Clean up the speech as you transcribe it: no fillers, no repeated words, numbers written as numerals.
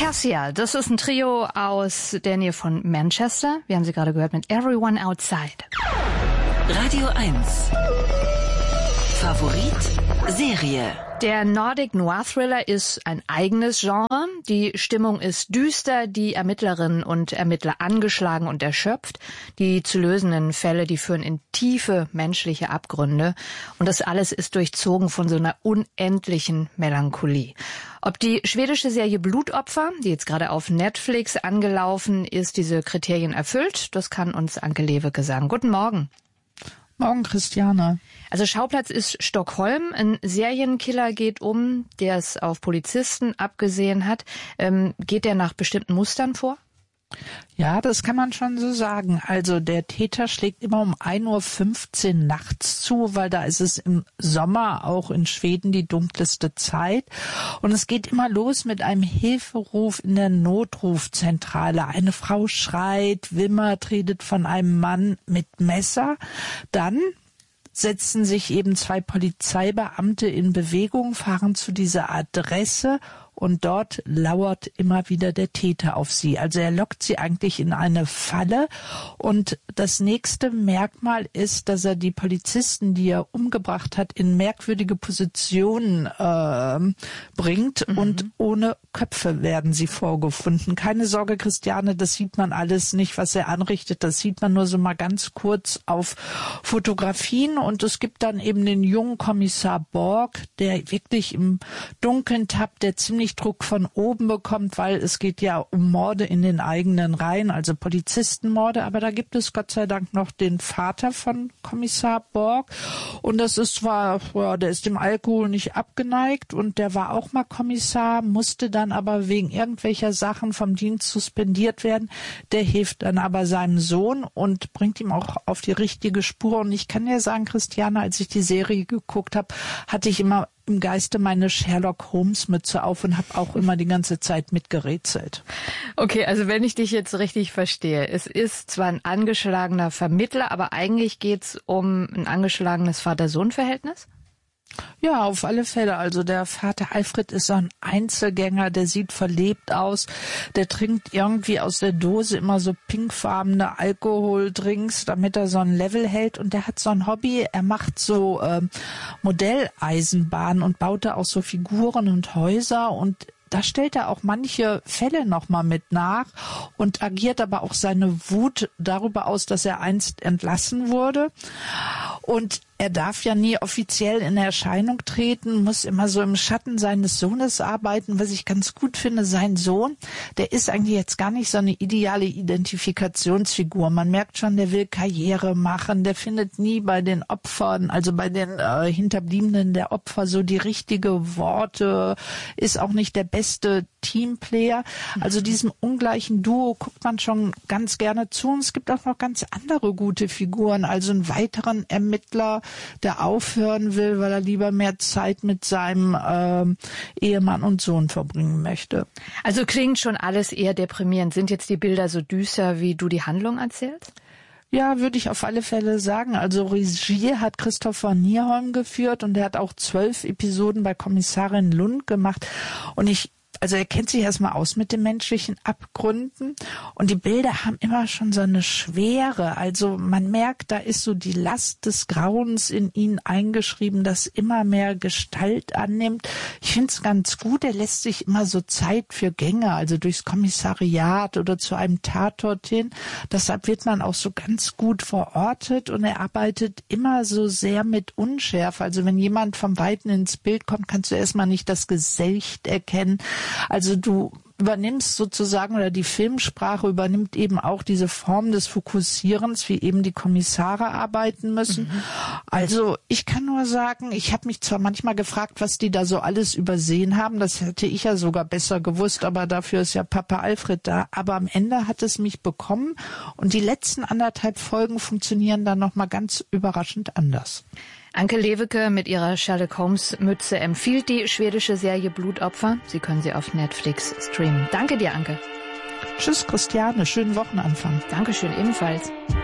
Cassia, das ist ein Trio aus der Nähe von Manchester. Wir haben sie gerade gehört mit Everyone Outside. Radio 1. Favorit Serie. Der Nordic Noir Thriller ist ein eigenes Genre. Die Stimmung ist düster, die Ermittlerinnen und Ermittler angeschlagen und erschöpft. Die zu lösenden Fälle, die führen in tiefe menschliche Abgründe. Und das alles ist durchzogen von so einer unendlichen Melancholie. Ob die schwedische Serie Blutopfer, die jetzt gerade auf Netflix angelaufen ist, diese Kriterien erfüllt, das kann uns Anke Lewicke sagen. Guten Morgen. Morgen, Christiane. Also Schauplatz ist Stockholm. Ein Serienkiller geht um, der es auf Polizisten abgesehen hat. Geht der nach bestimmten Mustern vor? Ja, das kann man schon so sagen. Also der Täter schlägt immer um 1:15 Uhr nachts zu, weil da ist es im Sommer auch in Schweden die dunkelste Zeit. Und es geht immer los mit einem Hilferuf in der Notrufzentrale. Eine Frau schreit, wimmert, redet von einem Mann mit Messer. Dann setzen sich eben 2 Polizeibeamte in Bewegung, fahren zu dieser Adresse und dort lauert immer wieder der Täter auf sie. Also er lockt sie eigentlich in eine Falle. Und das nächste Merkmal ist, dass er die Polizisten, die er umgebracht hat, in merkwürdige Positionen bringt. Und ohne Köpfe werden sie vorgefunden. Keine Sorge, Christiane, das sieht man alles nicht, was er anrichtet. Das sieht man nur so mal ganz kurz auf Fotografien. Und es gibt dann eben den jungen Kommissar Borg, der wirklich im Dunkeln tappt, der ziemlich Druck von oben bekommt, weil es geht ja um Morde in den eigenen Reihen, also Polizistenmorde. Aber da gibt es Gott sei Dank noch den Vater von Kommissar Borg. Und das ist zwar, der ist dem Alkohol nicht abgeneigt und der war auch mal Kommissar, musste dann aber wegen irgendwelcher Sachen vom Dienst suspendiert werden. Der hilft dann aber seinem Sohn und bringt ihm auch auf die richtige Spur. Und ich kann dir sagen, Christiane, als ich die Serie geguckt habe, hatte ich immer im Geiste meine Sherlock-Holmes-Mütze auf und habe auch immer die ganze Zeit mitgerätselt. Okay, also wenn ich dich jetzt richtig verstehe, es ist zwar ein angeschlagener Vermittler, aber eigentlich geht's um ein angeschlagenes Vater-Sohn-Verhältnis? Ja, auf alle Fälle. Also der Vater Alfred ist so ein Einzelgänger, der sieht verlebt aus. Der trinkt irgendwie aus der Dose immer so pinkfarbene Alkoholdrinks, damit er so ein Level hält. Und der hat so ein Hobby, er macht so Modelleisenbahnen und baut da auch so Figuren und Häuser und da stellt er auch manche Fälle nochmal mit nach und agiert aber auch seine Wut darüber aus, dass er einst entlassen wurde. Und er darf ja nie offiziell in Erscheinung treten, muss immer so im Schatten seines Sohnes arbeiten, was ich ganz gut finde. Sein Sohn, der ist eigentlich jetzt gar nicht so eine ideale Identifikationsfigur. Man merkt schon, der will Karriere machen, der findet nie bei den Opfern, also bei den Hinterbliebenen der Opfer so die richtige Worte, ist auch nicht der beste Teamplayer. Also diesem ungleichen Duo guckt man schon ganz gerne zu. Und es gibt auch noch ganz andere gute Figuren, also einen weiteren Ermittler, der aufhören will, weil er lieber mehr Zeit mit seinem Ehemann und Sohn verbringen möchte. Also klingt schon alles eher deprimierend. Sind jetzt die Bilder so düster, wie du die Handlung erzählst? Ja, würde ich auf alle Fälle sagen. Also Regie hat Christopher Nierholm geführt und er hat auch 12 Episoden bei Kommissarin Lund gemacht. Und also er kennt sich erstmal aus mit den menschlichen Abgründen und die Bilder haben immer schon so eine Schwere. Also man merkt, da ist so die Last des Grauens in ihn eingeschrieben, das immer mehr Gestalt annimmt. Ich finde es ganz gut, er lässt sich immer so Zeit für Gänge, also durchs Kommissariat oder zu einem Tatort hin. Deshalb wird man auch so ganz gut verortet und er arbeitet immer so sehr mit Unschärfe. Also wenn jemand vom Weiten ins Bild kommt, kannst du erstmal nicht das Gesicht erkennen. Also du übernimmst sozusagen, oder die Filmsprache übernimmt eben auch diese Form des Fokussierens, wie eben die Kommissare arbeiten müssen. Also ich kann nur sagen, ich habe mich zwar manchmal gefragt, was die da so alles übersehen haben, das hätte ich ja sogar besser gewusst, aber dafür ist ja Papa Alfred da. Aber am Ende hat es mich bekommen und die letzten 1,5 Folgen funktionieren dann nochmal ganz überraschend anders. Anke Lewicke mit ihrer Sherlock-Holmes-Mütze empfiehlt die schwedische Serie Blutopfer. Sie können sie auf Netflix streamen. Danke dir, Anke. Tschüss, Christiane. Schönen Wochenanfang. Dankeschön, ebenfalls.